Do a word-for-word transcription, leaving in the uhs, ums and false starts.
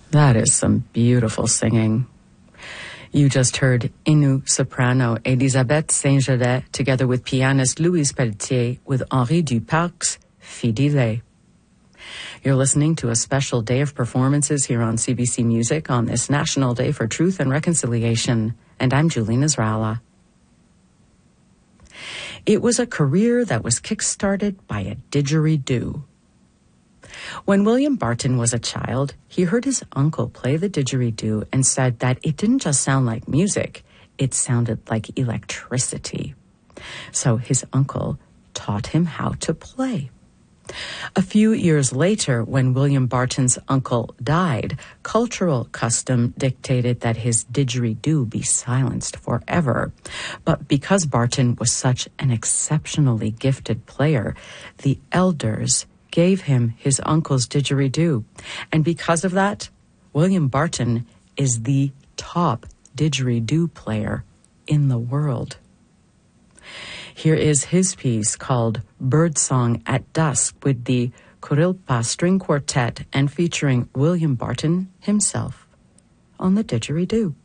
That is some beautiful singing. You just heard Innu soprano Elisabeth Saint-Gelais together with pianist Louise Pelletier with Henri Duparc's Fidèle. You're listening to a special day of performances here on C B C Music on this National Day for Truth and Reconciliation, and I'm Julie Nasrallah. It was a career that was kick-started by a didgeridoo. When William Barton was a child, he heard his uncle play the didgeridoo and said that it didn't just sound like music, it sounded like electricity. So his uncle taught him how to play. A few years later, when William Barton's uncle died, cultural custom dictated that his didgeridoo be silenced forever. But because Barton was such an exceptionally gifted player, the elders gave him his uncle's didgeridoo. And because of that, William Barton is the top didgeridoo player in the world. Here is his piece called Birdsong at Dusk with the Kurilpa String Quartet and featuring William Barton himself on the didgeridoo.